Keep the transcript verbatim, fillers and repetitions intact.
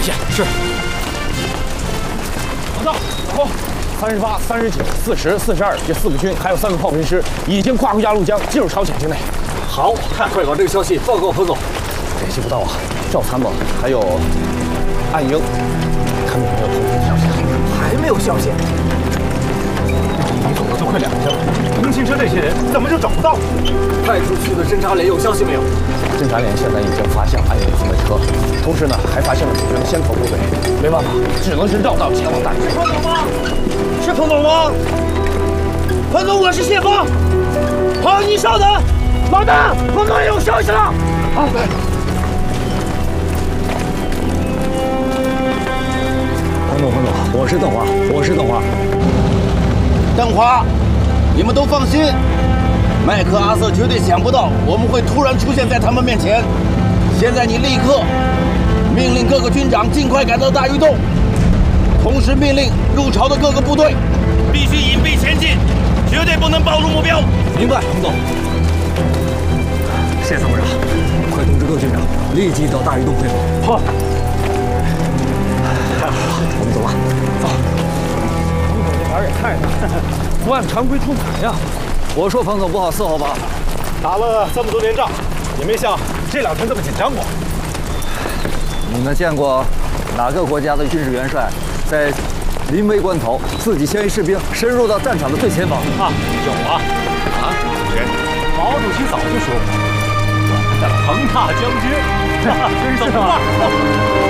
连线。是。报告，好。 三十八、三十九、四十、四十二这四个军，还有三个炮兵师，已经跨过鸭绿江，进入朝鲜境内。 好，快把这个消息报告彭总。 联系不到啊，赵参谋还有岸英，他们有没有通讯消息？ 还没有消息。你走了都快两天了，通信车这些人怎么就找不到？派出去的侦察连有消息没有？ 侦察连现在已经发现岸英他们的车，同时呢还发现了美军的先头部队。没办法，只能是绕道前往大营。彭总吗？ 是彭总吗？彭总，我是谢峰。好，你稍等。老大，彭总有消息了。啊，来。 彭总，彭总，我是邓华，我是邓华。 邓华，你们都放心，麦克阿瑟绝对想不到我们会突然出现在他们面前。现在你立刻命令各个军长尽快赶到大峪洞。 同时命令入朝的各个部队必须隐蔽前进，绝对不能暴露目标。 明白，彭总。谢参谋长，快通知各军长立即到大峪洞汇报。好。太好了，我们走吧。走。 彭总这胆儿也太大，不按常规出牌呀！ 我说彭总不好伺候吧？打了这么多年仗，也没像这两天这么紧张过。你们见过哪个国家的军事元帅？ 在临危关头，自己牵一士兵深入到战场的最前方啊！有啊啊！谁？毛主席早就说过，我们的彭大将军，真是吗？